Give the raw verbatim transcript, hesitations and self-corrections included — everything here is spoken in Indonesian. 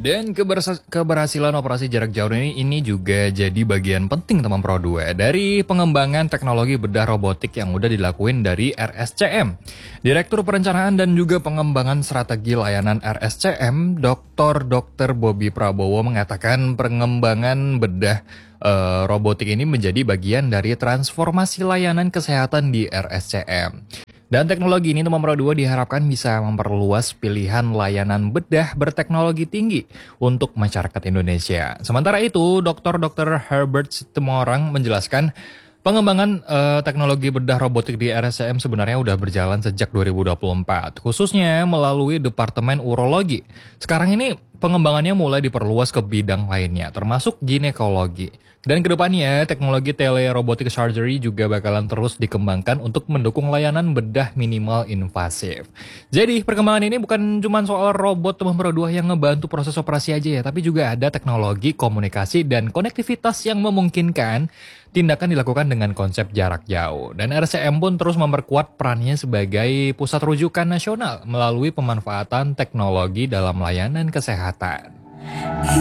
Dan kebersa- keberhasilan operasi jarak jauh ini, ini juga jadi bagian penting teman Pro dua dari pengembangan teknologi bedah robotik yang udah dilakuin dari R S C M. Direktur Perencanaan dan juga Pengembangan Strategi Layanan R S C M, Doktor Dokter Bobby Prabowo mengatakan pengembangan bedah eh, robotik ini menjadi bagian dari transformasi layanan kesehatan di R S C M. Dan teknologi ini teman Pro dua diharapkan bisa memperluas pilihan layanan bedah berteknologi tinggi untuk masyarakat Indonesia. Sementara itu, Doktor Dokter Herbert Situmorang menjelaskan pengembangan eh, teknologi bedah robotik di R S C M sebenarnya udah berjalan sejak dua ribu dua puluh empat, khususnya melalui Departemen Urologi. Sekarang ini pengembangannya mulai diperluas ke bidang lainnya, termasuk ginekologi. Dan kedepannya, teknologi telerobotic surgery juga bakalan terus dikembangkan untuk mendukung layanan bedah minimal invasif. Jadi, perkembangan ini bukan cuma soal robot teman Pro dua yang ngebantu proses operasi aja ya, tapi juga ada teknologi, komunikasi, dan konektivitas yang memungkinkan tindakan dilakukan dengan konsep jarak jauh. Dan R S C M pun terus memperkuat perannya sebagai pusat rujukan nasional melalui pemanfaatan teknologi dalam layanan kesehatan.